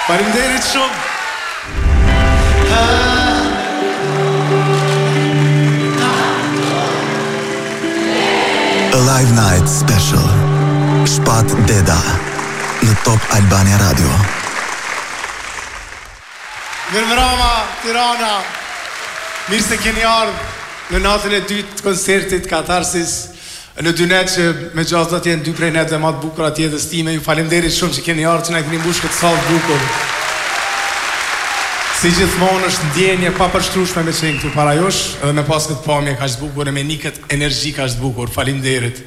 Faleminderit shumë. A Live Night Special. Shpat Deda në Top Albania Radio. Mirëmbrëma, Tirana. Mirë se keni ardhur në natën e dytë të koncertit Katarsis. Në dy net që me gjatë do t'jenë dy prej netëve më të bukura të jetës time. Ju faleminderit shumë që keni ardhur, që na keni mbushur këtë sallë bukur. Si gjithmonë është ndjenje pa përshkrueshme me qenë këtu para jush, edhe me pas këtë pamje kaq të bukur, me një këtë energji kaq të bukur. Faleminderit.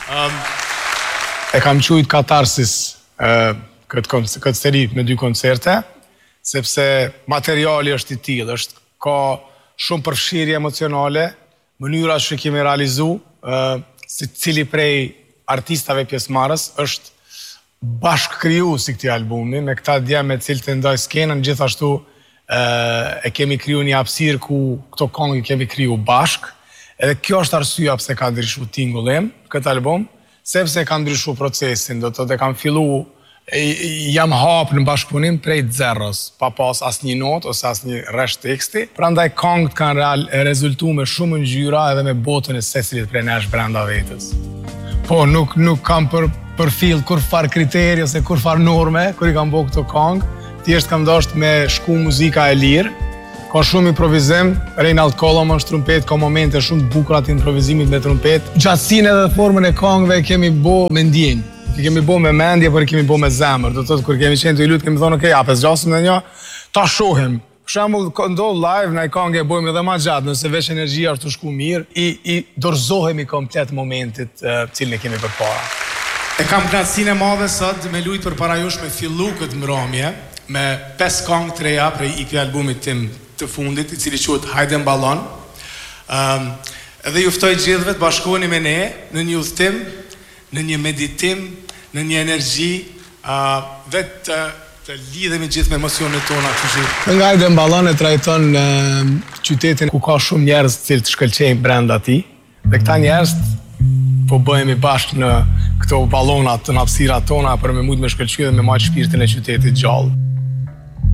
E kam quajtur Katarsis këtë seri me dy koncerte, sepse materiali është i tillë, ka shumë përfshirje emocionale, mënyra që kemi realizu, si cili prej artistave pjesëmarrës është bashkë kriju si këti albumi, me këta dje me cilë të ndaj skenën, gjithashtu e kemi kriju një hapësirë ku këto këngë kemi kriju bashkë, edhe kjo është arsyeja pse ka ndryshu tingullim këtë album, sepse ka ndryshu procesin, do të kam fillu, jam hapë në bashkëpunim prej zerës, pa pas asnjë notë ose asnjë rresht teksti. Prandaj këngët kanë rezultu me shumë ngjyra edhe me botën e secilit prej nesh brenda vetës. Po, nuk kam përfill kur far kriteri ose kur far norme, kur i kam bo këto këngë, thjesht kam dashur me shku muzika e lirë, ka shumë improvizim, Reinald Coleman është trumpet, ka momente shumë të bukura të improvizimit me trumpet. Gjatësinë edhe formën e këngëve kemi bo me ndjenjë. Kemi bo me mendje, por kemi bo me zemër. Do të thotë, kur kemi qenë të i lutë, kemi thonë, okej, apes gjasim dhe një, ta shohim. Për shembull, ndodh live, na i këngë e bojmë edhe ma gjatë, nëse veç energjia është të shku mirë, i dorëzohemi komplet momentit cilën e kemi përpara. E kam kënaqësinë e madhe sot me lujt përpara jush me fillu këtë mbrëmje, me 5 këngë të reja prej EP albumit tim të fundit, i cili quhet Hajde në Ballon. Edhe ju ftoj gjithëve të bashkoheni me ne në një udhëtim, në një meditim, në një energji, vetë të lidhemi gjithë me emocionet tona. Nga Hajde në Ballon e trajton qytetin ku ka shumë njerëz të cilë të shkëlqejnë brenda ti, dhe këta njerëz po bëhemi bashkë në këto ballonat të hapësirat tona për me mujtë me shkëlqy dhe me majtë shpirtin e qytetit gjallë.